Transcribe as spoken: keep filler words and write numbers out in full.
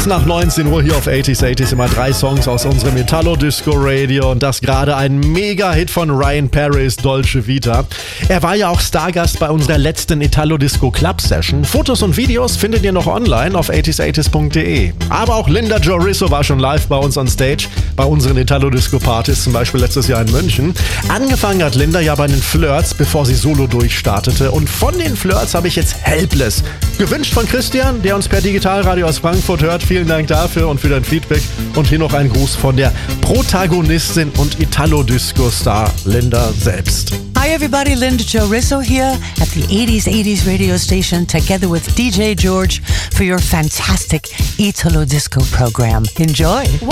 nach neunzehn Uhr hier auf achtziger achtziger immer drei Songs aus unserem Italo Disco Radio und das gerade ein Mega-Hit von Ryan Paris, Dolce Vita. Er war ja auch Stargast bei unserer letzten Italo Disco Club Session. Fotos und Videos findet ihr noch online auf achtziger achtziger punkt de. Aber auch Linda Jo Risso war schon live bei uns on Stage, bei unseren Italo Disco Partys, zum Beispiel letztes Jahr in München. Angefangen hat Linda ja bei den Flirts, bevor sie solo durchstartete. Und von den Flirts habe ich jetzt Helpless. Gewünscht von Christian, der uns per Digitalradio aus Frankfurt hört. Vielen Dank dafür und für dein Feedback. Und hier noch ein Gruß von der Protagonistin und Italo-Disco-Star Linda selbst. Hi everybody, Linda Jo Risso here at the eighties eighties radio station together with D J George for your fantastic Italo Disco program. Enjoy!